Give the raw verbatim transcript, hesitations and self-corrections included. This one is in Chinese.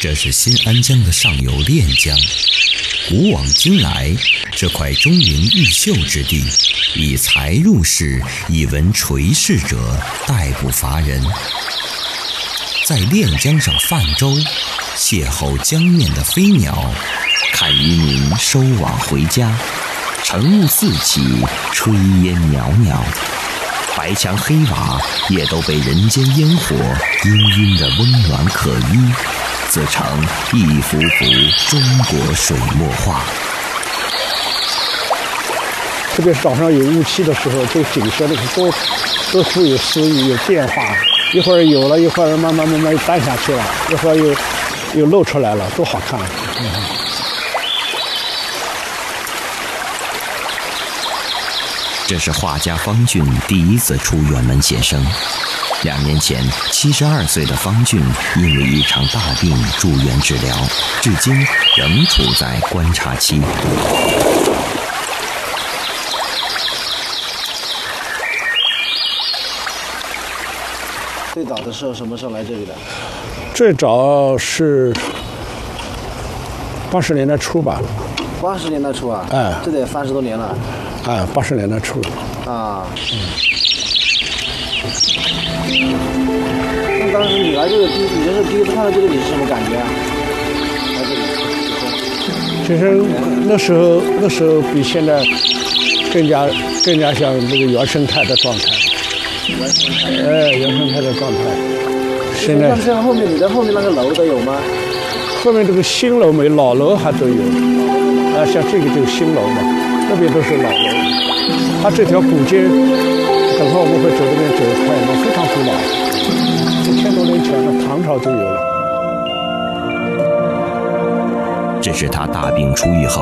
这是新安江的上游练江。古往今来，这块中原毓秀之地，以才入仕、以文垂仕者殆不乏人。在练江上泛舟，邂逅江面的飞鸟，看渔民收网回家，晨雾四起，炊烟袅袅，白墙黑瓦也都被人间烟火氤氲的温暖可依，自成一幅幅中国水墨画。 特别是早上有雾气的时候，这景色那个多多富有诗意，有变化，一会儿有了，一会儿慢慢慢慢淡下去了，一会儿又又露出来了，多好看！嗯， 这是画家方俊第一次出远门写生。两年前，七十二岁的方俊因为一场大病住院治疗，至今仍处在观察期。 最早的时候什么时候来这里的？ 最早是八十年代初吧。 八十年代初啊？ 哎， 这得三十多年了。 哎，八十年代初。 啊。嗯。那当时你来这个第，你这是第一次看到这个，你是什么感觉啊？来这里。 其实那时候那时候比现在更加更加像这个原生态的状态。 原生态。 哎，原生态的状态。现在像后面你的后面那个楼都有吗？ 后面这个新楼没，老楼还都有。啊，像这个就是新楼嘛，那边都是老楼。它这条古街，等会我们会走这边走一块嘛，非常古老，一千多年前的唐朝就有了。 这是他大病初愈后